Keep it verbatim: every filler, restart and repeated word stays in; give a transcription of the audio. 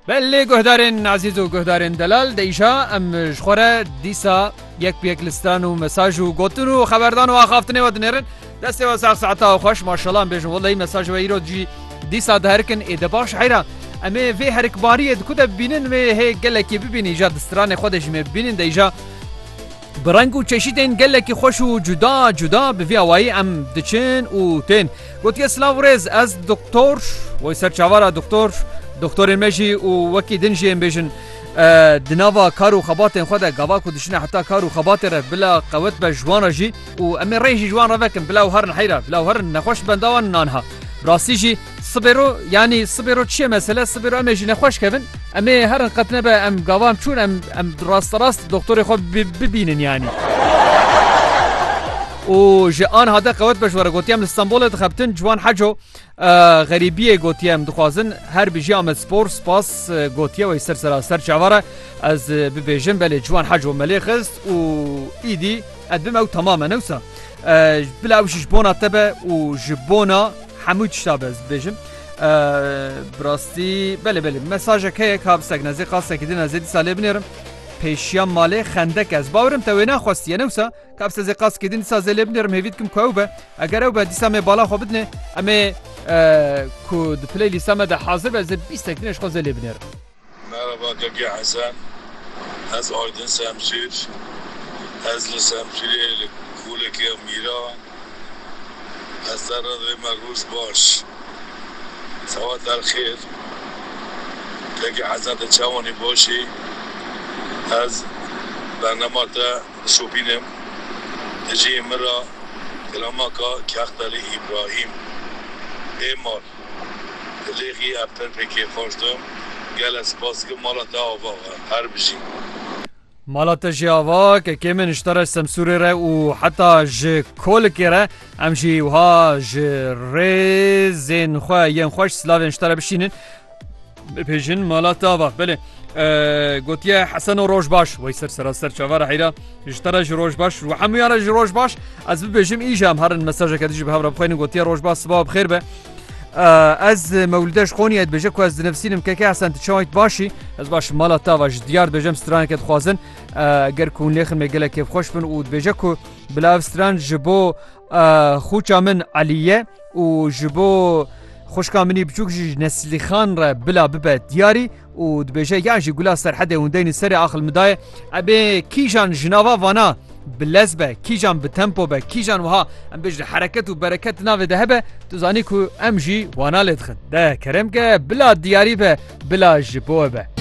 بله گهدارین عزیز و گهدارین دلال دیشا ام جخوره دیسا یک بیک لستان و مساج و گوتن و خبردان و آخافتنه و دنیرن دسته و ساق ساعتا و خوش ماشالله ام بیشن والله مساج و ایرو جی دیسا دهرکن ایده باش حیرا اما وی هرک باریه دکوده بینن و هی گلکی ببینی جا دستران خودش می بینن دیجا برنگ و چشیدین گلکی خوش و جدا جدا به وی آوایی ام دچن و تین گوتی سلاو ریز از دکتر و سرچاوارا دکتر دکتر مجی و وکی دنجی ام بیشن دناوا کارو خباتن خدا گاوا کو دشنه حتی کارو خبات ر بلا قوت به جوان جی و ام ریجی جوان رفکن بلا هرن حیرا بلا هرن نخوش بندوان نانها راستی جی صبرو یعنی صبرو چیه مسئله صبرو ام جی نخوش کردن ام هرن قطنه به ام گاوام چون ام ام راست راست دکتر خو ببینن یعنی و جان هذا قوت بشوره گوتیم استانبول دخبتن جوان حجو غریبیه گوتیم دخوازن هر بیجی آمد سپور سپاس گوتیه و سر سر سر چواره از ببیجن بله جوان حجو ملی خست و ایدی ادبم او تماما نوسا بلا وش جبونا تبه و جبونا حمود شتابه بيجم أه براستي بله بله مساجك هيك هابسك نزي خاصك دينا زيدي سالي بنيرم پیشیام ماله خندک از باورم تو نه خواستی نوسا کاپس از قاس کدین ساز لبنرم هیویدکم کوبه اگر او به دیسام بالا خو بدنه اما کود پلی لیسام ده حاضر از بیست دقیقه خو لبنر مرحبا کاکی حسن از آیدن سمشیر از لسمشیر کولکی میرا از درد مروز باش سواد در خیر کاکی حسن چوانی باشی از برنامه شوپینم اجی مرا کلاماکا کختالی ابراهیم ایمار لیخی اپتر پکی خوشتم گل سپاس که مالاتا آوا هر بشی مالاتا جی آوا که که من اشترا سمسوری ره و حتی جی کول که ره امشی وها جی ریزین خواه ین خوش سلاوین اشترا بشینن بپیجن مالاتا آوا بله گوتیه حسن و روش باش وی سر سر سر چوار حیرا اشترا روش باش و حمیارا روش باش از ببیجم ایجام هرن مساج کدیج به هفر بخوین گوتیه روش باش صباح بخیر به از مولدش خونی اد بجه کو از نفسینم که که حسن تشایت باشی از باش مالاتا واش دیار بجم ستران کد خوازن اگر کون لیخن مگله که خوش بن و بجه کو بلا ستران جبو خوچا من علیه و جبو خوش کامنی بچوک نسلی خان را بلا ببه دیاری و دبیجه یعنی گلا سر حده وندین سر آخر مدای ابی کیجان جناوا وانا بلزبه کیجان بتمپو به کیجان وها ام بجد حرکت و برکت ناو ده به تو زانی کو ام جی وانا لدخد ده کرم که بلا دیاری به بلا جبو به